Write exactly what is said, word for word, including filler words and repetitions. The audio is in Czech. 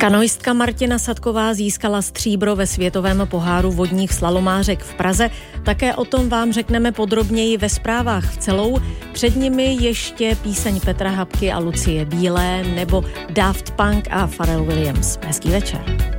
Kanoistka Martina Sadková získala stříbro ve světovém poháru vodních slalomářek v Praze. Také o tom vám řekneme podrobněji ve zprávách v celou. Před nimi ještě píseň Petra Habky a Lucie Bílé nebo Daft Punk a Pharrell Williams. Hezký večer.